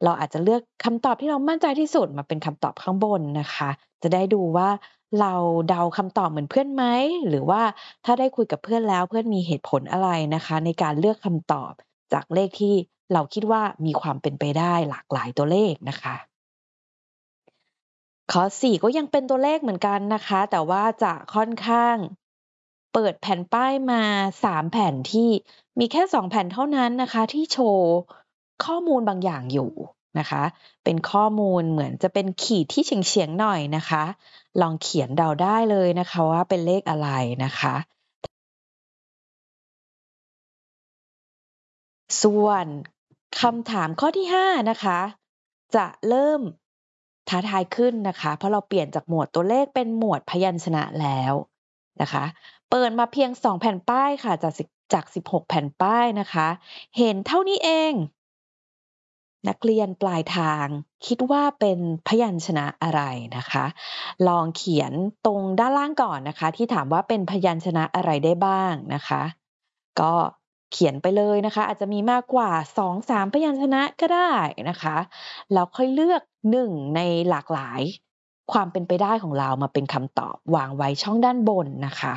เราอาจจะเลือกคำตอบที่เรามั่นใจที่สุดมาเป็นคำตอบข้างบนนะคะจะได้ดูว่าเราเดาคำตอบเหมือนเพื่อนไหมหรือว่าถ้าได้คุยกับเพื่อนแล้วเพื่อนมีเหตุผลอะไรนะคะในการเลือกคำตอบจากเลขที่เราคิดว่ามีความเป็นไปได้หลากหลายตัวเลขนะคะข้อ4ก็ยังเป็นตัวเลขเหมือนกันนะคะแต่ว่าจะค่อนข้างเปิดแผ่นป้ายมา3แผ่นที่มีแค่2แผ่นเท่านั้นนะคะที่โชว์ข้อมูลบางอย่างอยู่นะคะเป็นข้อมูลเหมือนจะเป็นขีดที่เฉียงๆหน่อยนะคะลองเขียนเดาได้เลยนะคะว่าเป็นเลขอะไรนะคะส่วนคำถามข้อที่5นะคะจะเริ่มท้าทายขึ้นนะคะเพราะเราเปลี่ยนจากหมวดตัวเลขเป็นหมวดพยัญชนะแล้วนะคะเปิดมาเพียง2แผ่นป้ายค่ะจาก16แผ่นป้ายนะคะเห็นเท่านี้เองนักเรียนปลายทางคิดว่าเป็นพยัญชนะอะไรนะคะลองเขียนตรงด้านล่างก่อนนะคะที่ถามว่าเป็นพยัญชนะอะไรได้บ้างนะคะก็เขียนไปเลยนะคะอาจจะมีมากกว่า2-3พยัญชนะก็ได้นะคะแล้วค่อยเลือก1ในหลากหลายความเป็นไปได้ของเรามาเป็นคำตอบวางไว้ช่องด้านบนนะคะ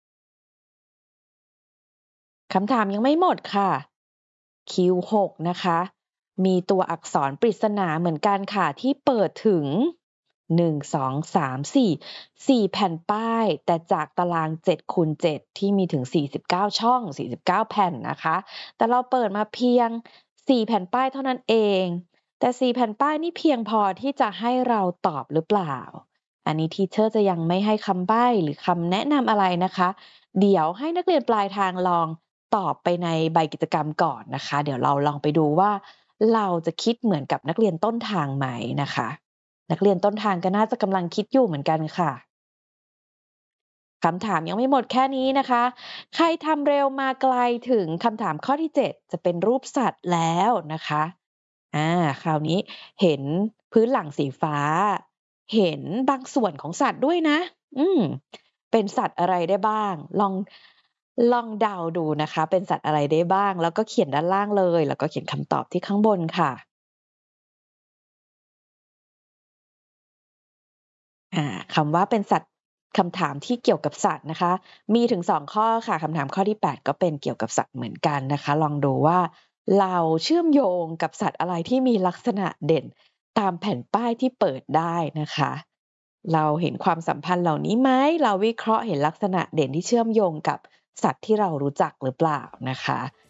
คำถามยังไม่หมดค่ะ Q6 นะคะมีตัวอักษรปริศนาเหมือนกันค่ะที่เปิดถึง1 2 3 4 4แผ่นป้ายแต่จากตาราง7คูณ7ที่มีถึง49ช่อง49แผ่นนะคะแต่เราเปิดมาเพียง4แผ่นป้ายเท่านั้นเองแต่4แผ่นป้ายนี่เพียงพอที่จะให้เราตอบหรือเปล่าอันนี้ทีเชอร์จะยังไม่ให้คำใบ้หรือคำแนะนำอะไรนะคะเดี๋ยวให้นักเรียนปลายทางลองตอบไปในใบกิจกรรมก่อนนะคะเดี๋ยวเราลองไปดูว่าเราจะคิดเหมือนกับนักเรียนต้นทางไหมนะคะนักเรียนต้นทางก็น่าจะกำลังคิดอยู่เหมือนกันค่ะคำถามยังไม่หมดแค่นี้นะคะใครทำเร็วมาไกลถึงคำถามข้อที่7จะเป็นรูปสัตว์แล้วนะคะอาคราวนี้เห็นพื้นหลังสีฟ้าเห็นบางส่วนของสัตว์ด้วยนะอืมเป็นสัตว์อะไรได้บ้างลองเดาดูนะคะเป็นสัตว์อะไรได้บ้างแล้วก็เขียนด้านล่างเลยแล้วก็เขียนคำตอบที่ข้างบนค่ะคำว่าเป็นสัตว์คำถามที่เกี่ยวกับสัตว์นะคะมีถึง2ข้อค่ะคำถามข้อที่8ก็เป็นเกี่ยวกับสัตว์เหมือนกันนะคะลองดูว่าเราเชื่อมโยงกับสัตว์อะไรที่มีลักษณะเด่นตามแผ่นป้ายที่เปิดได้นะคะเราเห็นความสัมพันธ์เหล่านี้ไหมเราวิเคราะห์เห็นลักษณะเด่นที่เชื่อมโยงกับสัตว์ที่เรารู้จักหรือเปล่านะคะ